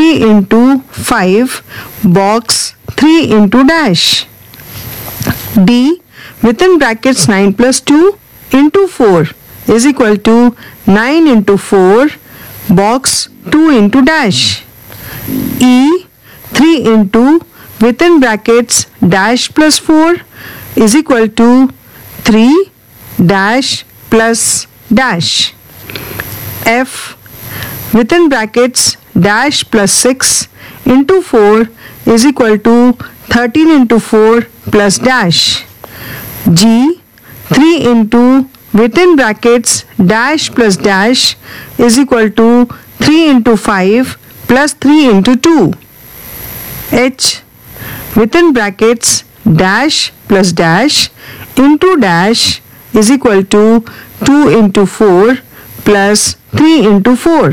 3 into 5 box 3 into dash. D within brackets 9 plus 2 into 4 is equal to 9 into 4 box 2 into dash. E 3 into within brackets dash plus 4 is equal to 3 dash plus dash. F within brackets dash plus 6 into 4 is equal to 13 into 4 plus dash. G 3 into within brackets dash plus dash is equal to 3 into 5 plus 3 into 2. H within brackets dash plus dash into dash is equal to 2 into 4 plus 3 into 4.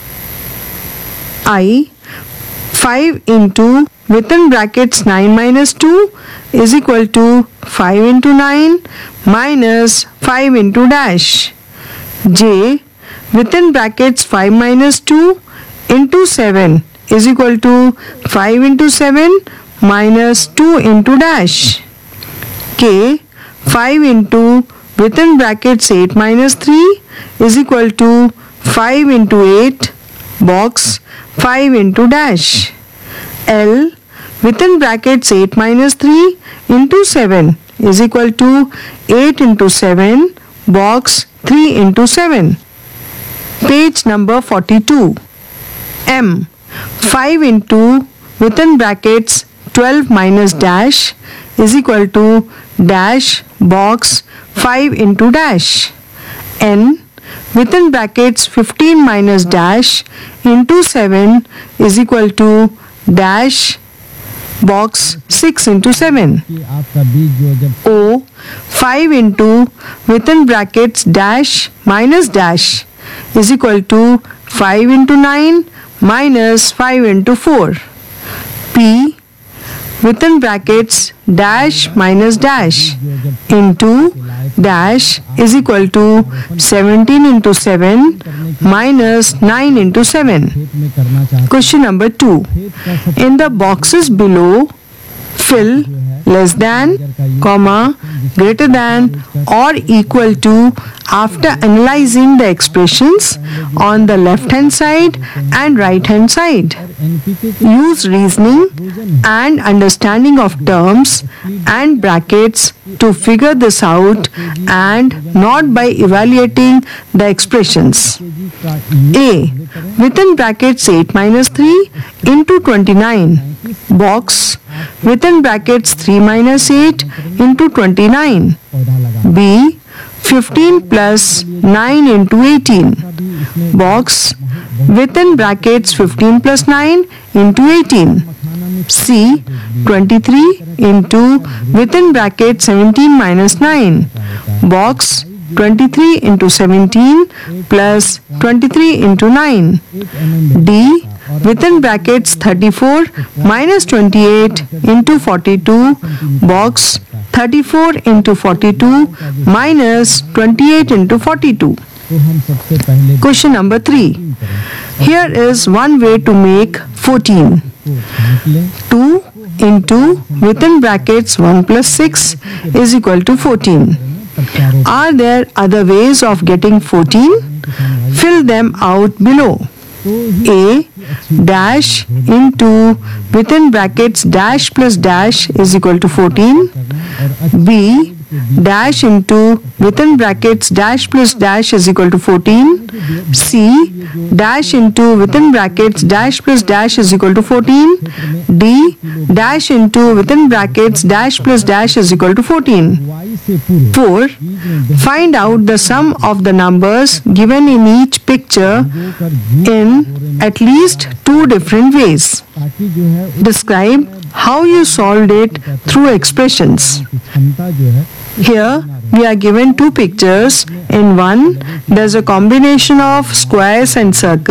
I 5 into within brackets 9 minus 2 is equal to 5 into 9 minus 5 into dash. J within brackets 5 minus 2 into 7 is equal to 5 into 7 minus 2 into dash. K 5 into within brackets 8 minus 3 is equal to 5 into 8 box 5 into dash. L within brackets 8 minus 3 into 7 is equal to 8 into 7 box 3 into 7. Page number 42. M 5 into within brackets 12 minus dash is equal to dash box 5 into dash. N within brackets 15 minus dash into 7 is equal to dash box 6 into 7. O 5 into within brackets dash minus dash is equal to 5 into 9 minus 5 into 4. P within brackets dash minus dash into dash is equal to 17 into 7 minus 9 into 7. Question number 2. In the boxes below, fill less than, comma, greater than or equal to after analyzing the expressions on the left hand side and right hand side. Use reasoning and understanding of terms and brackets to figure this out and not by evaluating the expressions. A within brackets 8 minus 3 into 29 box within brackets 3 minus 8 into 29. B 15 plus 9 into 18 box within brackets 15 plus 9 into 18. C 23 into within brackets 17 minus 9 box 23 into 17 plus 23 into 9. D within brackets 34 minus 28 into 42 box 34 into 42 minus 28 into 42. Question number 3. Here is one way to make 14. 2 into within brackets 1 plus 6 is equal to 14. Are there other ways of getting 14? Fill them out below. A dash into within brackets dash plus dash is equal to 14. B dash into within brackets dash plus dash is equal to 14. C dash into within brackets dash plus dash is equal to 14. D dash into within brackets dash plus dash is equal to 14. 4. Find out the sum of the numbers given in each picture in at least 2 different ways. Describe how you solved it through expressions. Here we are given 2 pictures. In one, there is a combination of squares and circles.